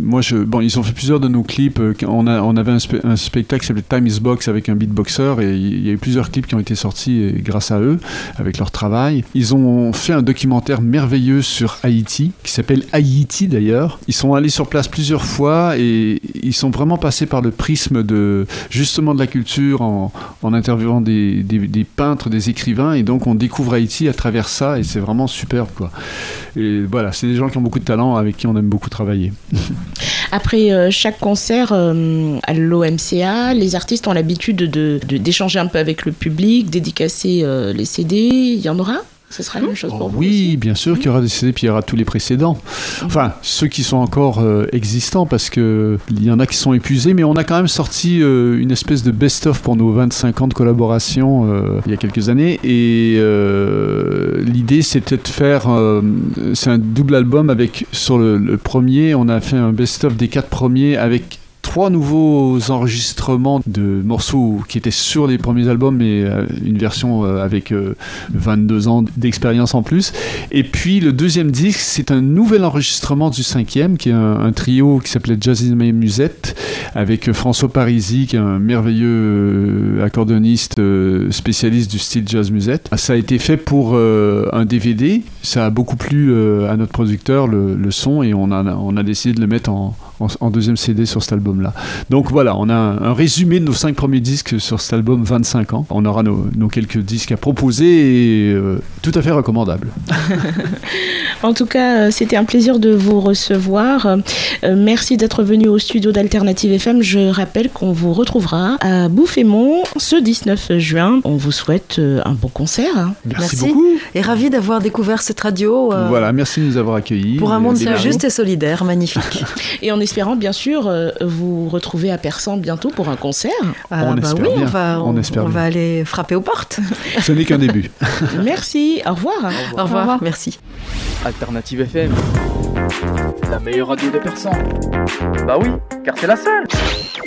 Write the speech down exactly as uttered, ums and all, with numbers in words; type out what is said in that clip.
moi, je, bon, ils ont fait plusieurs de nos clips. On, a, on avait un, spe, un spectacle qui s'appelait Time is Box avec un beatboxer et il y a eu plusieurs clips qui ont été sortis grâce à eux, avec leur travail. Ils ont fait un documentaire merveilleux sur Haïti, qui s'appelle Haïti d'ailleurs. Ils sont allés sur place plusieurs fois et ils sont vraiment passés par le prisme de, justement de la culture en, en interviewant des, des, des peintres, des écrivains, et donc on découvre Haïti à travers ça et c'est vraiment superbe, quoi. Et voilà, c'est des gens qui ont beaucoup de talent, avec qui on aime beaucoup travailler. Après euh, chaque concert euh, à l'O M C A, les artistes ont l'habitude de, de, d'échanger un peu avec le public, dédicacer euh, les C D. Il y en aura ? Ce sera la même chose pour oh, vous oui, aussi. bien sûr qu'il y aura des C D, puis il y aura tous les précédents. Enfin, ceux qui sont encore euh, existants, parce qu'il y en a qui sont épuisés, mais on a quand même sorti euh, une espèce de best-of pour nos vingt-cinq ans de collaboration euh, il y a quelques années. Et euh, l'idée, c'était de faire... Euh, c'est un double album avec... Sur le, le premier, on a fait un best-of des quatre premiers avec... trois nouveaux enregistrements de morceaux qui étaient sur les premiers albums, mais une version avec vingt-deux ans d'expérience en plus. Et puis le deuxième disque, c'est un nouvel enregistrement du cinquième, qui est un, un trio qui s'appelait Jazz et Musette, avec François Parisi, qui est un merveilleux accordéoniste spécialiste du style jazz musette. Ça a été fait pour euh, un D V D. Ça a beaucoup plu euh, à notre producteur, le, le son, et on a, on a décidé de le mettre en, en, en deuxième C D sur cet album. Là. Donc voilà, on a un, un résumé de nos cinq premiers disques sur cet album vingt-cinq ans. On aura nos, nos quelques disques à proposer et euh, tout à fait recommandables. En tout cas, c'était un plaisir de vous recevoir. Euh, merci d'être venu au studio d'Alternative F M. Je rappelle qu'on vous retrouvera à Bouffémont ce dix-neuf juin. On vous souhaite un bon concert. Merci, merci beaucoup. Et ravi d'avoir découvert cette radio. Euh, voilà, merci de nous avoir accueillis. Pour un monde juste et solidaire, magnifique. Et en espérant bien sûr euh, vous retrouver à Persan bientôt pour un concert. Euh, on bah oui, bien. on va, on, on, on va aller frapper aux portes. Ce n'est qu'un début. Merci, au revoir. Au revoir, au revoir. Au revoir. Merci. Alternative F M, la meilleure radio de Persan. Bah oui, car c'est la seule.